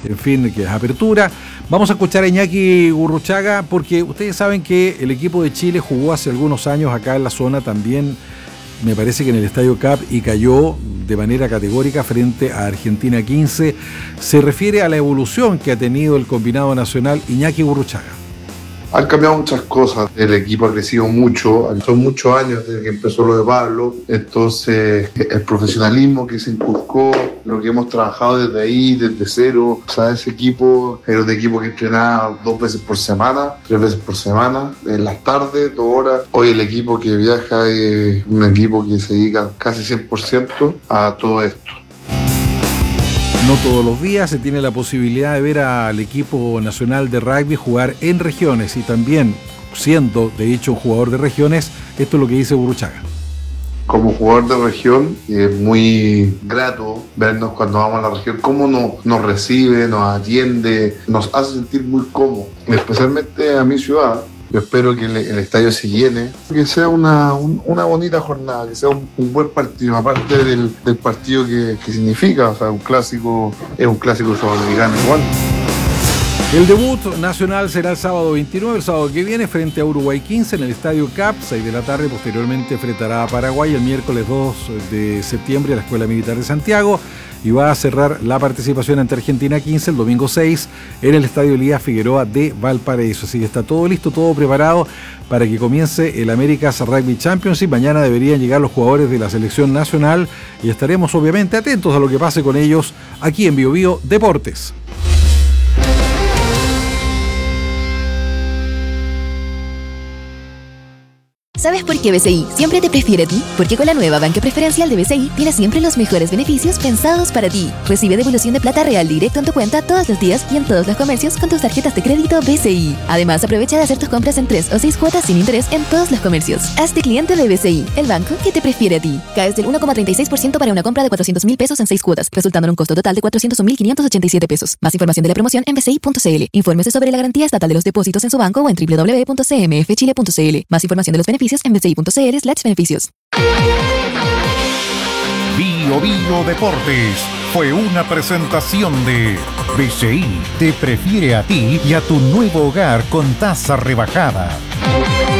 en fin, que es apertura. Vamos a escuchar a Iñaki Gurruchaga, porque ustedes saben que el equipo de Chile jugó hace algunos años acá en la zona también, me parece que en el Estadio Cap, y cayó de manera categórica frente a Argentina 15. Se refiere a la evolución que ha tenido el combinado nacional. Iñaki Gurruchaga. Han cambiado muchas cosas, el equipo ha crecido mucho, son muchos años desde que empezó lo de Pablo, entonces el profesionalismo que se inculcó, lo que hemos trabajado desde ahí, desde cero, o sea, ese equipo era un equipo que entrenaba 2 veces por semana, 3 veces por semana, en las tardes, 2 horas. Hoy el equipo que viaja es un equipo que se dedica casi 100% a todo esto. No todos los días se tiene la posibilidad de ver al equipo nacional de rugby jugar en regiones, y también, siendo de hecho un jugador de regiones, esto es lo que dice Gurruchaga. Como jugador de región, es muy grato vernos cuando vamos a la región, cómo nos recibe, nos atiende, nos hace sentir muy cómodos, especialmente a mi ciudad. Yo espero que el estadio se llene, que sea una bonita jornada, que sea un buen partido, aparte del partido que significa, o sea, un clásico, es un clásico sudamericano igual. El debut nacional será el sábado 29, el sábado que viene, frente a Uruguay 15 en el Estadio Cap, 6 de la tarde. Posteriormente enfrentará a Paraguay el miércoles 2 de septiembre a la Escuela Militar de Santiago, y va a cerrar la participación ante Argentina 15 el domingo 6 en el Estadio Elías Figueroa de Valparaíso. Así que está todo listo, todo preparado para que comience el America's Rugby Championship. Mañana deberían llegar los jugadores de la selección nacional y estaremos obviamente atentos a lo que pase con ellos aquí en BioBio Deportes. ¿Sabes por qué BCI siempre te prefiere a ti? Porque con la nueva banca preferencial de BCI tienes siempre los mejores beneficios pensados para ti. Recibe devolución de plata real directo en tu cuenta todos los días y en todos los comercios con tus tarjetas de crédito BCI. Además, aprovecha de hacer tus compras en 3 o 6 cuotas sin interés en todos los comercios. Hazte cliente de BCI, el banco que te prefiere a ti. Caes del 1,36% para una compra de 400.000 pesos en 6 cuotas, resultando en un costo total de 401.587 pesos. Más información de la promoción en bci.cl. Infórmese sobre la garantía estatal de los depósitos en su banco o en www.cmfchile.cl. Más información de los beneficios en bci.cl/beneficios. BioBio Deportes fue una presentación de BCI. Te prefiere a ti y a tu nuevo hogar con tasa rebajada.